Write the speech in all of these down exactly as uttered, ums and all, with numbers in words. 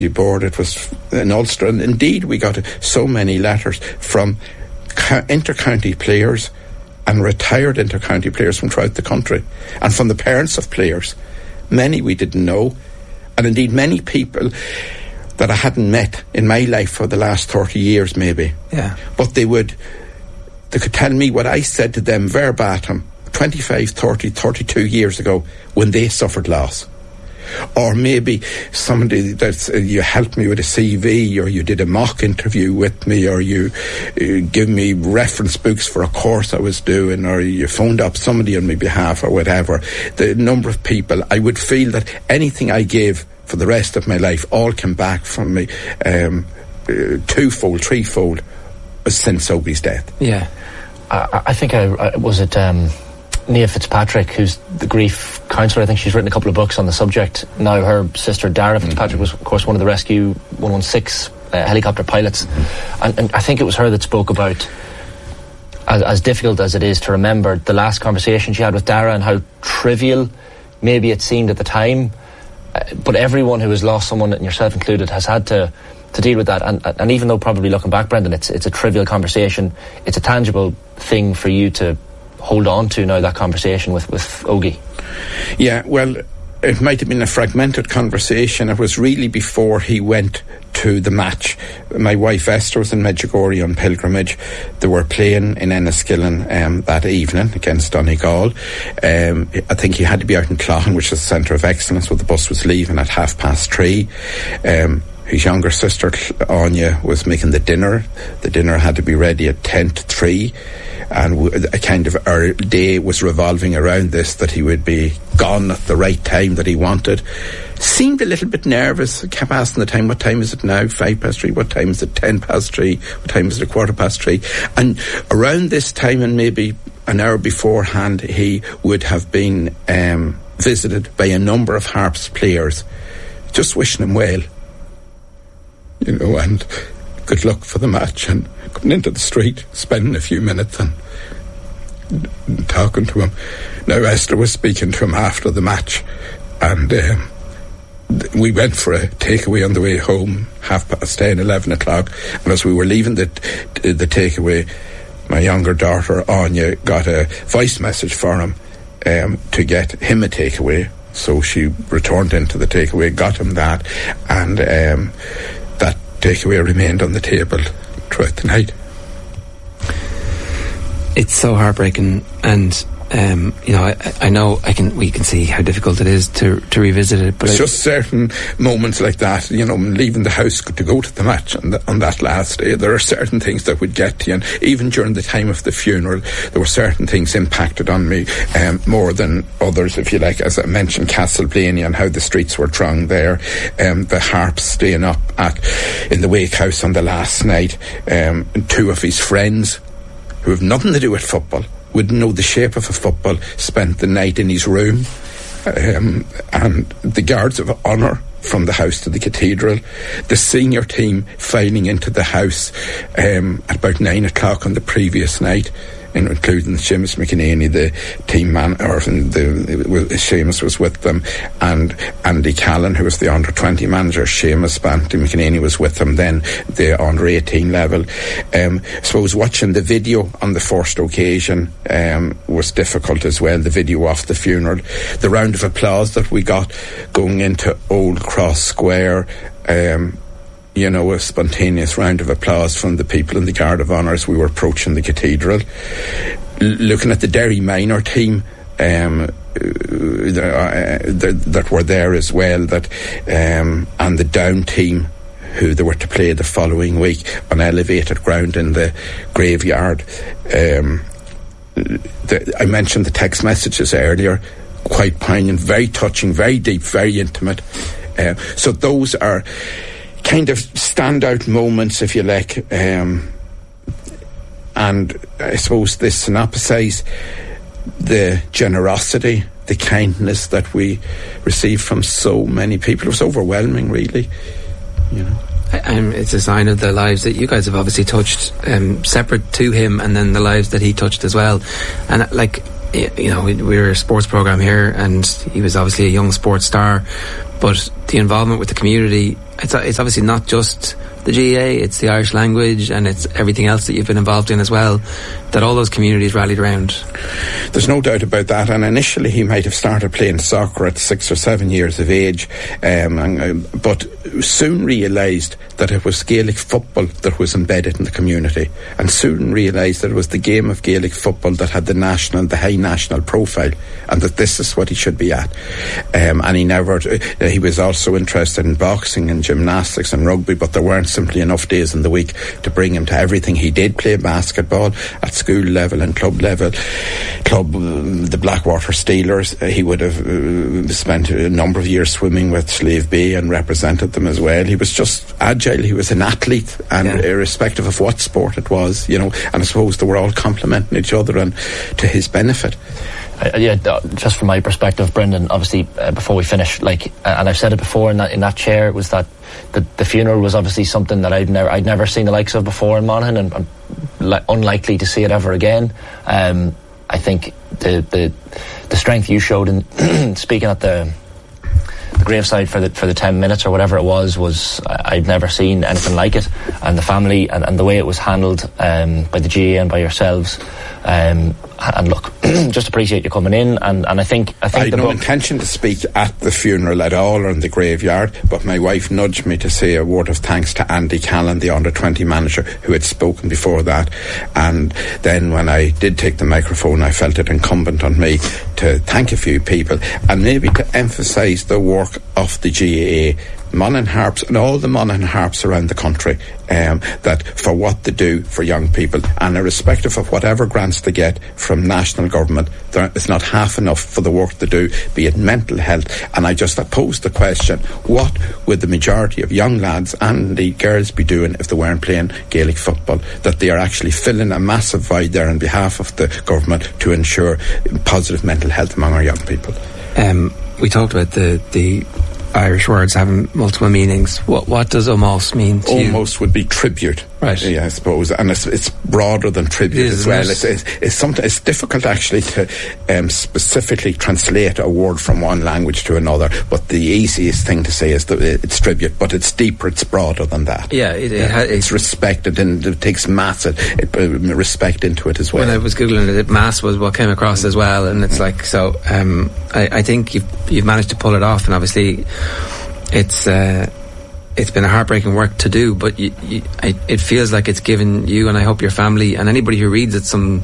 board. It was in Ulster, and indeed we got so many letters from inter-county players and retired inter-county players from throughout the country, and from the parents of players. Many we didn't know, and indeed many people that I hadn't met in my life for the last thirty years maybe. Yeah. But they would, they could tell me what I said to them verbatim twenty-five, thirty, thirty-two years ago when they suffered loss. Or maybe somebody that's uh, you helped me with a C V, or you did a mock interview with me, or you uh, give me reference books for a course I was doing, or you phoned up somebody on my behalf or whatever. The number of people, I would feel that anything I gave for the rest of my life all came back from me um, uh, twofold, threefold since Ogi's death. Yeah. I, I think I, I was it um Nia Fitzpatrick, who's the grief counsellor. I think she's written a couple of books on the subject. Now her sister Dara Fitzpatrick was of course one of the Rescue one one six uh, helicopter pilots, mm-hmm. and, and I think it was her that spoke about, as, as difficult as it is to remember, the last conversation she had with Dara and how trivial maybe it seemed at the time, uh, but everyone who has lost someone, and yourself included, has had to to deal with that, and, and even though probably looking back, Brendan, it's it's a trivial conversation, it's a tangible thing for you to hold on to now, that conversation with, with Ogie. Yeah, well, it might have been a fragmented conversation. It was really before he went to the match. My wife Esther was in Medjugorje on pilgrimage. They were playing in Enniskillen um, that evening against Donegal. Um, I think he had to be out in Cloughan, which is the centre of excellence, where the bus was leaving at half past three. Um, his younger sister Anya was making the dinner. The dinner had to be ready at ten to three. And a kind of our day was revolving around this, that he would be gone at the right time that he wanted. Seemed a little bit nervous. Kept asking the time, what time is it now? Five past three? What time is it? Ten past three? What time is it? A quarter past three? And around this time, and maybe an hour beforehand, he would have been um, visited by a number of Harps players, just wishing him well, you know, and good luck for the match, and coming into the street, spending a few minutes and talking to him. Now Esther was speaking to him after the match, and um, we went for a takeaway on the way home, half past ten, eleven o'clock, and as we were leaving the the takeaway, my younger daughter Anya got a voice message for him um, to get him a takeaway. So she returned into the takeaway, got him that, and um, that takeaway remained on the table throughout the night. It's so heartbreaking, and um, you know, I, I know I can. We can see how difficult it is to to revisit it. But it's I, just certain moments like that. You know, leaving the house to go to the match on, the, on that last day, there are certain things that would get to you. And even during the time of the funeral, there were certain things impacted on me um, more than others. If you like, as I mentioned, Castleblayney and how the streets were thronged there, um, the Harps staying up at in the Wake House on the last night. Um, two of his friends, who have nothing to do with football, wouldn't know the shape of a football, spent the night in his room. Um, and the guards of honour from the house to the cathedral, the senior team filing into the house um, at about nine o'clock on the previous night, including Seamus McEnany, the team man, or the, the Seamus was with them, and Andy Callan, who was the under twenty manager. Seamus, Andy McEnany was with them then, the under eighteen level. Um, I suppose watching the video on the first occasion um, was difficult as well, the video of the funeral. The round of applause that we got going into Old Cross Square, um, you know, a spontaneous round of applause from the people in the Guard of Honour as we were approaching the cathedral. L- looking at the Derry minor team um, uh, that, that were there as well, that um, and the Down team, who they were to play the following week on elevated ground in the graveyard. Um, the, I mentioned the text messages earlier, quite poignant, very touching, very deep, very intimate. Uh, so those are kind of standout moments, if you like, um, and I suppose this synopsise the generosity, the kindness that we received from so many people. It was overwhelming, really, you know. Um, it's a sign of the lives that you guys have obviously touched, um, separate to him, and then the lives that he touched as well. And like, you know, we're a sports programme here, and he was obviously a young sports star, but the involvement with the community it's it's obviously not just the G A A, it's the Irish language and it's everything else that you've been involved in as well, that all those communities rallied around. There's no doubt about that, and initially he might have started playing soccer at six or seven years of age, um, and, uh, but soon realised that it was Gaelic football that was embedded in the community, and soon realised that it was the game of Gaelic football that had the national, the high national profile, and that this is what he should be at. Um, and he never, uh, he was also interested in boxing and gymnastics and rugby, but there weren't simply enough days in the week to bring him to everything. He did play basketball at school level and club level. Club, uh, the Blackwater Steelers, uh, he would have uh, spent a number of years swimming with Slave Bay and represented them as well. He was just agile, he was an athlete, and yeah. irrespective of what sport it was, you know, and I suppose they were all complementing each other and to his benefit. Uh, yeah, just from my perspective, Brendan, obviously, uh, before we finish, like, uh, and I've said it before in that in that chair, was that the, the funeral was obviously something that I'd never I'd never seen the likes of before in Monaghan, and I'm li- unlikely to see it ever again. Um, I think the the the strength you showed in speaking at the the graveside for the for the ten minutes or whatever it was was I'd never seen anything like it, and the family and, and the way it was handled um, by the G A A and by yourselves. Um, and look, just appreciate you coming in, and, and I think I think I had the no book intention to speak at the funeral at all or in the graveyard, but my wife nudged me to say a word of thanks to Andy Callan, the under twenty manager, who had spoken before that. And then when I did take the microphone, I felt it incumbent on me to thank a few people and maybe to emphasise the work of the G A A, Monaghan Harps and all the Monaghan Harps around the country, um, that for what they do for young people, and irrespective of whatever grants they get from national government, there is not half enough for the work they do, be it mental health. And I just posed the question, what would the majority of young lads and the girls be doing if they weren't playing Gaelic football? That they are actually filling a massive void there on behalf of the government to ensure positive mental health among our young people. Um, we talked about the the Irish words having multiple meanings. What what does almost mean to you? Almost would be tribute, right? Yeah, I suppose, and it's it's broader than tribute it as well. It's, it's it's something. It's difficult actually to um, specifically translate a word from one language to another. But the easiest thing to say is that it's tribute, but it's deeper. It's broader than that. Yeah, it, it yeah. ha- it's respected and it takes mass it, it, uh, respect into it as well. When I was googling it, mass was what came across as well, and it's like so. Um, I, I think you've you've managed to pull it off, and obviously. It's uh, it's been a heartbreaking work to do, but you, you, I, it feels like it's given you, and I hope your family and anybody who reads it, some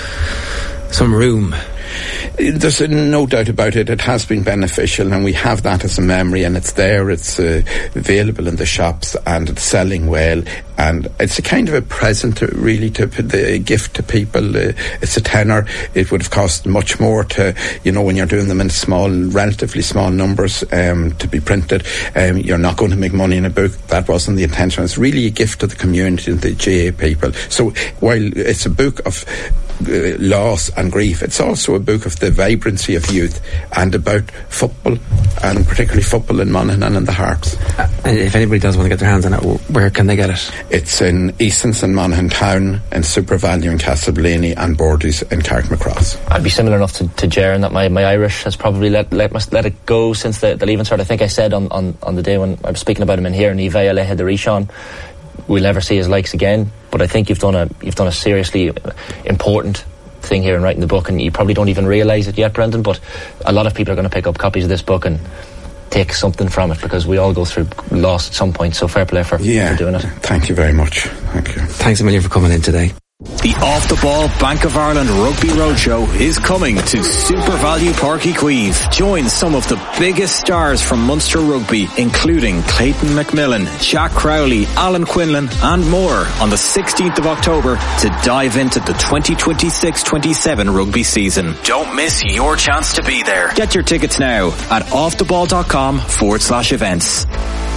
some room. There's no doubt about it. It has been beneficial, and we have that as a memory, and it's there, it's uh, available in the shops, and it's selling well, and it's a kind of a present to, really to the gift to people. Uh, it's a tenner. It would have cost much more to, you know, when you're doing them in small, relatively small numbers, um, to be printed. Um, you're not going to make money in a book. That wasn't the intention. It's really a gift to the community and the G A A people. So while it's a book of Uh, loss and grief, it's also a book of the vibrancy of youth and about football, and particularly football in Monaghan and in the Harps. Uh, and if anybody does want to get their hands on it, where can they get it? It's in Easton's in Monaghan Town, in SuperValu in Castleblaney, and Bordy's in Carrickmacross. I'd be similar enough to, to Jaron that my, my Irish has probably let let, let it go since the, the leaving cert. I think I said on, on, on the day when I was speaking about him in here, Ní bheidh le Rishawn, we'll never see his likes again. But I think you've done a you've done a seriously important thing here in writing the book, and you probably don't even realise it yet, Brendan, but a lot of people are going to pick up copies of this book and take something from it, because we all go through loss at some point. So fair play for, yeah, for doing it. Thank you very much. Thank you. Thanks a million for coming in today. The Off the Ball Bank of Ireland Rugby Roadshow is coming to SuperValu Páirc Uí Chaoimh. Join some of the biggest stars from Munster Rugby, including Clayton McMillan, Jack Crowley, Alan Quinlan and more on the sixteenth of October to dive into the twenty twenty-six twenty-seven rugby season. Don't miss your chance to be there. Get your tickets now at offtheball.com forward slash events.